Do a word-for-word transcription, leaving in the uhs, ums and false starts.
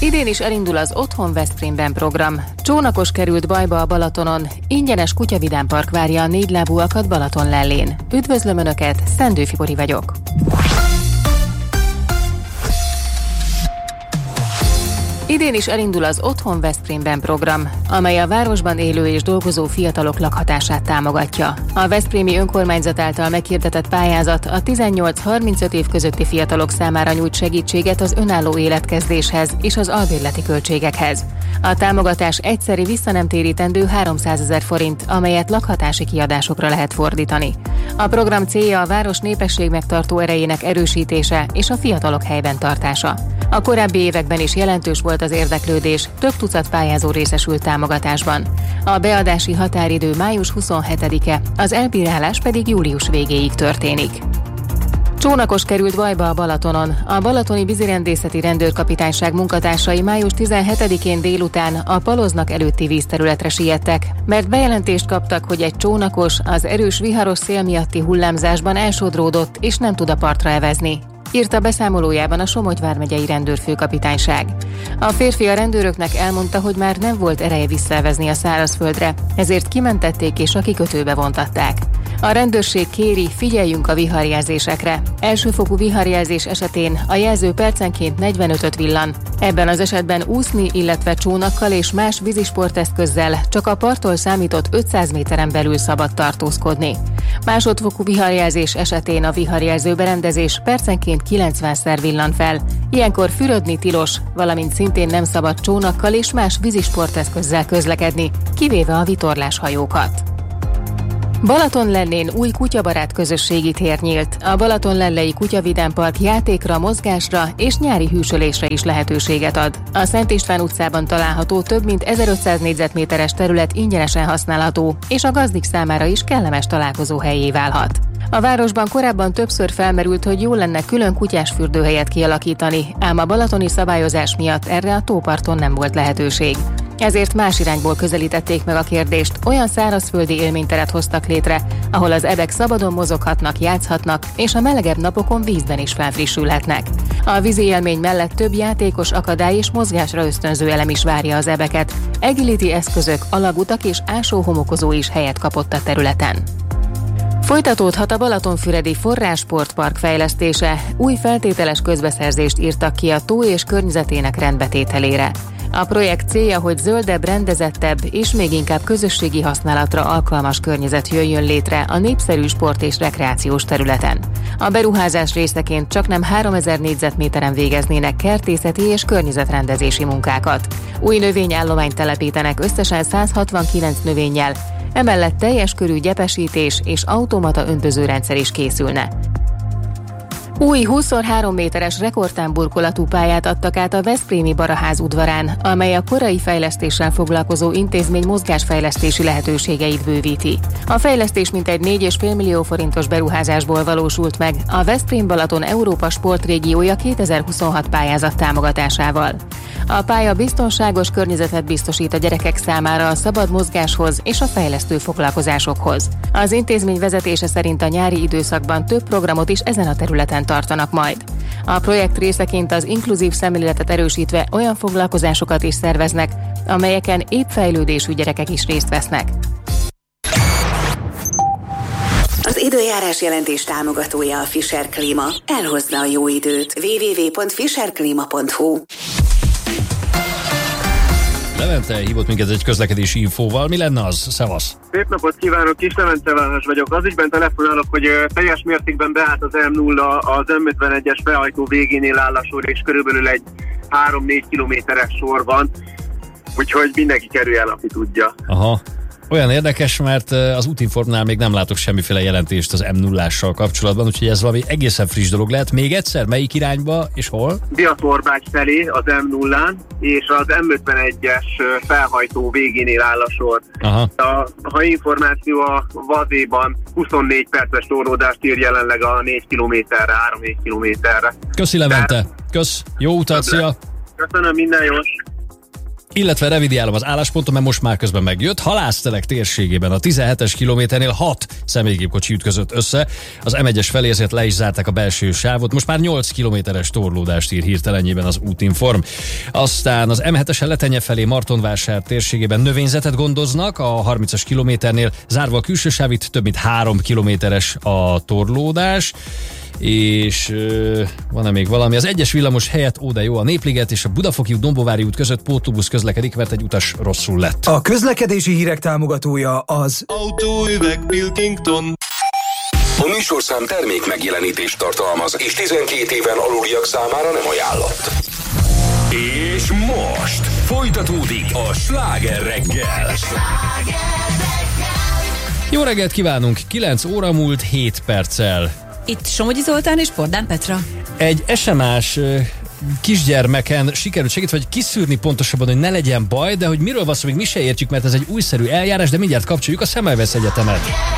Idén is elindul az Otthon Veszprémben program. Csónakos került bajba a Balatonon, ingyenes kutyavidámpark várja a négylábúakat Balatonlellén. Üdvözlöm Önöket, Szendő Fibori vagyok. Idén is elindul az Otthon Veszprémben program, amely a városban élő és dolgozó fiatalok lakhatását támogatja. A veszprémi önkormányzat által meghirdetett pályázat a tizennyolc-harmincöt év közötti fiatalok számára nyújt segítséget az önálló életkezdéshez és az albérleti költségekhez. A támogatás egyszeri visszanemtérítendő háromszázezer forint, amelyet lakhatási kiadásokra lehet fordítani. A program célja a város népességmegtartó erejének erősítése és a fiatalok helyben tartása. A korábbi években is jelentős volt az érdeklődés, több tucat pályázó részesült támogatásban. A beadási határidő május huszonhetedike, az elbírálás pedig július végéig történik. Csónakos került bajba a Balatonon. A balatoni vízirendészeti rendőrkapitányság munkatársai május tizenhetedikén délután a Paloznak előtti vízterületre siettek, mert bejelentést kaptak, hogy egy csónakos az erős viharos szél miatti hullámzásban elsodródott és nem tud a partra evezni, írta beszámolójában a Somogy vármegyei rendőrfőkapitányság. A férfi a rendőröknek elmondta, hogy már nem volt ereje visszaevezni a szárazföldre, ezért kimentették és a kikötőbe vontatták. A rendőrség kéri, figyeljünk a viharjelzésekre. Elsőfokú viharjelzés esetén a jelző percenként negyvenötöt villan. Ebben az esetben úszni, illetve csónakkal és más vízisporteszközzel csak a parttól számított ötszáz méteren belül szabad tartózkodni. Másodfokú viharjelzés esetén a viharjelző berendezés percenként kilencvenszer villan fel. Ilyenkor fürödni tilos, valamint szintén nem szabad csónakkal és más vízisporteszközzel közlekedni, kivéve a vitorláshajókat. Balatonlellén új kutyabarát közösségi tér nyílt. A Balatonlellei Kutyavidámpark játékra, mozgásra és nyári hűsölésre is lehetőséget ad. A Szent István utcában található több mint ezerötszáz négyzetméteres terület ingyenesen használható, és a gazdik számára is kellemes találkozóhellyé válhat. A városban korábban többször felmerült, hogy jó lenne külön kutyás fürdőhelyet kialakítani, ám a balatoni szabályozás miatt erre a tóparton nem volt lehetőség. Ezért más irányból közelítették meg a kérdést, olyan szárazföldi élményteret hoztak létre, ahol az ebek szabadon mozoghatnak, játszhatnak, és a melegebb napokon vízben is felfrissülhetnek. A vízi élmény mellett több játékos, akadály és mozgásra ösztönző elem is várja az ebeket. Agility eszközök, alagutak és ásóhomokozó is helyet kapott a területen. Folytatódhat a Balatonfüredi Forrássportpark fejlesztése, új feltételes közbeszerzést írtak ki a tó és környezetének rendbetételére. A projekt célja, hogy zöldebb, rendezettebb és még inkább közösségi használatra alkalmas környezet jöjjön létre a népszerű sport- és rekreációs területen. A beruházás részeként csaknem háromezer négyzetméteren végeznének kertészeti és környezetrendezési munkákat. Új növényállományt telepítenek összesen száz hatvankilenc növényel, emellett teljes körű gyepesítés és automata öntözőrendszer is készülne. Új húsz szor három méteres rekordtámburkolatú pályát adtak át a veszprémi Baraház udvarán, amely a korai fejlesztéssel foglalkozó intézmény mozgásfejlesztési lehetőségeit bővíti. A fejlesztés mintegy négy egész öt millió forintos beruházásból valósult meg a Veszprém-Balaton Európa sportrégiója kétezer-huszonhat pályázat támogatásával. A pálya biztonságos környezetet biztosít a gyerekek számára a szabad mozgáshoz és a fejlesztő foglalkozásokhoz. Az intézmény vezetése szerint a nyári időszakban több programot is ezen a területen tartanak majd. A projekt részeként az inkluzív szemléletet erősítve olyan foglalkozásokat is szerveznek, amelyeken épp fejlődésű gyerekek is részt vesznek. Az időjárás jelentés támogatója a Fischer Klima. Elhozza a jó időt. double-u double-u double-u pont fischer klima pont hu. Levente hívott minket egy közlekedési infóval. Mi lenne az? Szevasz! Szép napot kívánok, Kis Levente Város vagyok. Az ügyben telefonálok, hogy teljes mértékben beállt az M nulla az M ötvenegyes behajtó végénél áll a sor, és körülbelül egy három-négy kilométeres sor van. Úgyhogy mindenki kerülje el, aki tudja. Aha. Olyan érdekes, mert az Útinformnál még nem látok semmiféle jelentést az M nullással kapcsolatban, úgyhogy ez valami egészen friss dolog lehet. Még egyszer, melyik irányba és hol? Diatorbágy felé az M nullán, és az M ötvenegyes felhajtó végénél áll a sor. Aha. A, ha információ a Vazéban huszonnégy perces torlódást ír jelenleg a négy kilométerre, három-négy kilométerre. Köszi Levente, kösz, jó utat, szia! Köszönöm, minden jót! illetve revidiálom az álláspontom, mert most már közben megjött. Halásztelek térségében a tizenhetes kilométernél hat személygépkocsi ütközött össze. Az em egyes felé ezért le is zárták a belső sávot. Most már nyolc kilométeres torlódást ír hirtelenjében az Útinform. Aztán az em hetesen Letenye felé Martonvásár térségében növényzetet gondoznak. A harmincas kilométernél zárva a külső sávit, több mint három kilométeres a torlódás. És uh, van-e még valami? Az egyes villamos helyett ó, de jó, a Népliget és a Budafoki út Dombovári út között pótlóbusz közlekedik, mert egy utas rosszul lett. A közlekedési hírek támogatója az Autóüveg Pilkington. A műsorszám termék megjelenítést tartalmaz, és tizenkét éven aluliak számára nem ajánlott. És most folytatódik a Sláger reggel. Jó reggelt kívánunk! kilenc óra múlt hét perccel. Itt Somogyi Zoltán és Bordán Petra. Egy es em es kisgyermeken sikerült segíteni, vagy kiszűrni pontosabban, hogy ne legyen baj, de hogy miről van szó, még mi se értjük, mert ez egy újszerű eljárás, de mindjárt kapcsoljuk a Semmelweis Egyetemet.